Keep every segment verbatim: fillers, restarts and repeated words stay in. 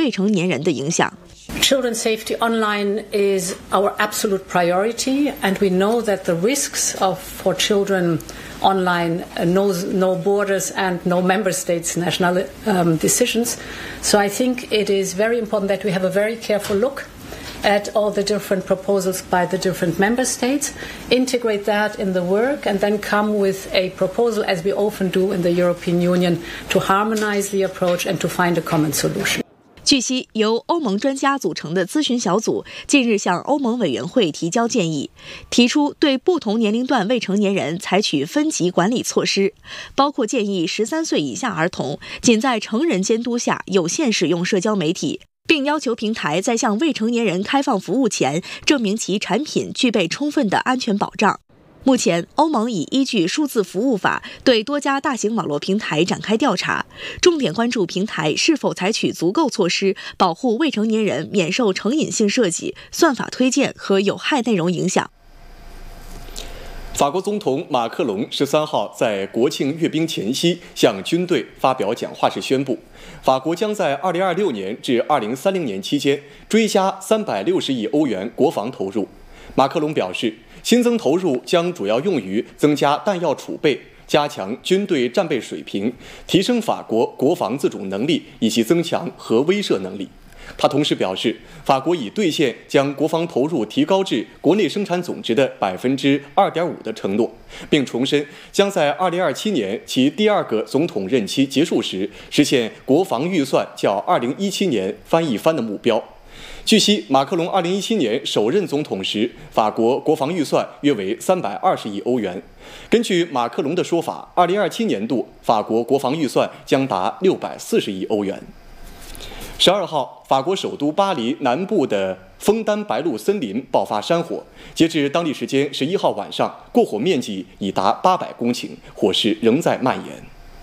未成年人的影响。 Children's safety online is our absolute priority, and we know that the risks of for children online knows no borders and no member states' national um, decisions. So I think it is very important that we have a very careful look at all the different proposals by the different member states, integrate that in the work, and then come with a proposal, as we often do in the European Union, to harmonize the approach and to find a common solution. 据悉，由欧盟专家组成的咨询小组近日向欧盟委员会提交建议，提出对不同年龄段未成年人采取分级管理措施，包括建议十三岁以下儿童仅在成人监督下有限使用社交媒体，并要求平台在向未成年人开放服务前，证明其产品具备充分的安全保障。目前，欧盟已依据数字服务法对多家大型网络平台展开调查，重点关注平台是否采取足够措施保护未成年人免受成瘾性设计、算法推荐和有害内容影响。 法国总统马克龙十三号在国庆阅兵前夕向军队发表讲话时宣布，法国将在二零二六年至二零三零年期间追加三百六十亿欧元国防投入。马克龙表示，新增投入将主要用于增加弹药储备、加强军队战备水平、提升法国国防自主能力以及增强核威慑能力。他同时表示，法国已兑现将国防投入提高至国内生产总值的百分之二点五的承诺，并重申将在二零二七年其第二个总统任期结束时实现国防预算较二零一七年翻一番的目标。据悉，马克龙二零一七年首任总统时，法国国防预算约为三百二十亿欧元。根据马克龙的说法，二零二七年度法国国防预算将达六百四十亿欧元。十二号，法国首都巴黎南部的枫丹白露森林爆发山火，截至当地时间十一号晚上，过火面积已达八百公顷，火势仍在蔓延。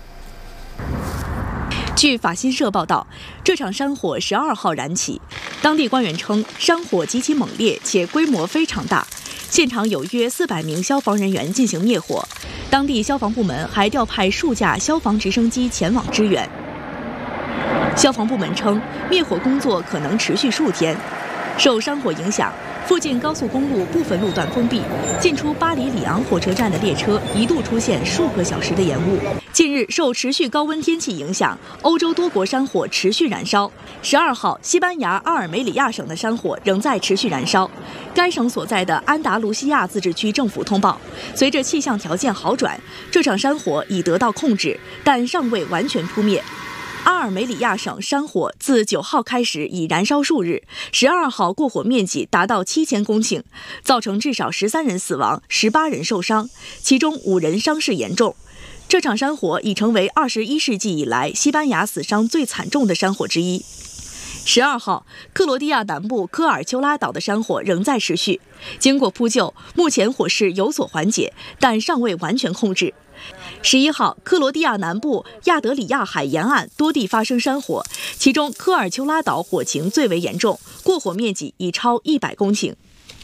据法新社报道，这场山火十二号燃起，当地官员称，山火极其猛烈且规模非常大，现场有约四百名消防人员进行灭火，当地消防部门还调派数架消防直升机前往支援。消防部门称，灭火工作可能持续数天。受山火影响，附近高速公路部分路段封闭，进出巴黎里昂火车站的列车一度出现数个小时的延误。近日，受持续高温天气影响，欧洲多国山火持续燃烧。十二号，西班牙阿尔梅里亚省的山火仍在持续燃烧。该省所在的安达卢西亚自治区政府通报，随着气象条件好转，这场山火已得到控制，但尚未完全扑灭。阿尔梅里亚省山火自九号开始已燃烧数日，十二号过火面积达到七千公顷，造成至少十三人死亡、十八人受伤，其中五人伤势严重。这场山火已成为二十一世纪以来西班牙死伤最惨重的山火之一。十二号，克罗地亚南部科尔丘拉岛的山火仍在持续，经过扑救，目前火势有所缓解，但尚未完全控制。十一号，克罗地亚南部亚德里亚海沿岸多地发生山火，其中科尔丘拉岛火情最为严重，过火面积已超一百公顷。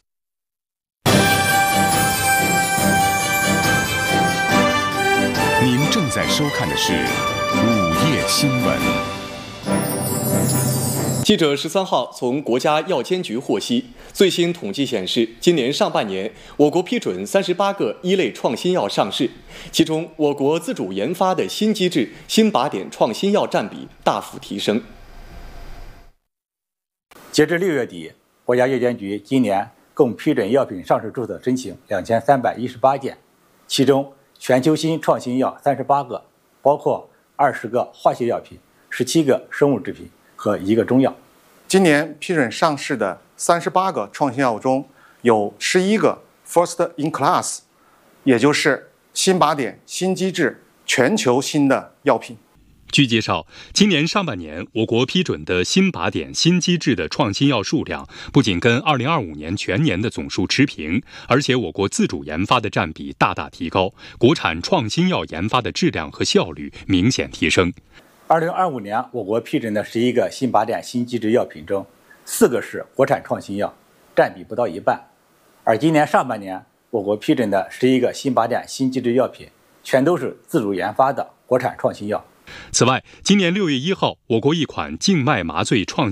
您正在收看的是午夜新闻。 记者十三号从国家药监局获悉，最新统计显示，今年上半年我国批准三十八个一类创新药上市，其中我国自主研发的新机制、新靶点创新药占比大幅提升。 截至六月底，国家药监局今年共批准药品上市注册申请两千三百一十八件，其中全球新创新药三十八个，包括二十个化学药品、十七个生物制品和一个中药。 今年批准上市的三十八个创新药中，有十一个 First in Class， 也就是新靶点、新机制、全球新的药品。 据介绍，今年上半年我国批准的新靶点、新机制的创新药数量不仅跟二零二五年全年的总数持平，而且我国自主研发的占比大大提高，国产创新药研发的质量和效率明显提升。 二零二五年，我国批准的十一个新靶点、新机制药品中，四个是国产创新药，占比不到一半。而今年上半年，我国批准的十一个新靶点、新机制药品，全都是自主研发的国产创新药。 此外，今年六月一号，我国一款静脉麻醉创